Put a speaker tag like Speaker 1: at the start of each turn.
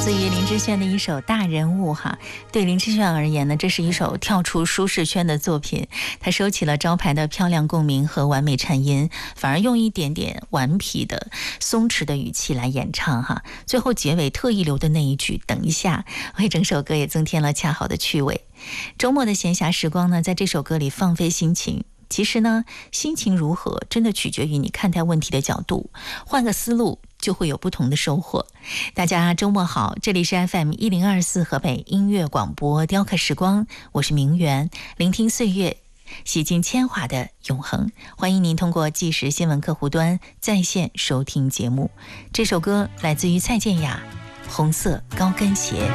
Speaker 1: 自于林志炫的一首《大人物》哈。对林志炫而言呢，这是一首跳出舒适圈的作品。他收起了招牌的漂亮共鸣和完美颤音，反而用一点点顽皮的松弛的语气来演唱哈。最后结尾特意留的那一句等一下，为整首歌也增添了恰好的趣味。周末的闲暇时光呢，在这首歌里放飞心情。其实呢，心情如何真的取决于你看待问题的角度，换个思路就会有不同的收获。大家周末好，这里是 FM1024 河北音乐广播雕刻时光，我是明媛，聆听岁月，洗尽铅华的永恒。欢迎您通过即时新闻客户端在线收听节目。这首歌来自于蔡健雅，红色高跟鞋。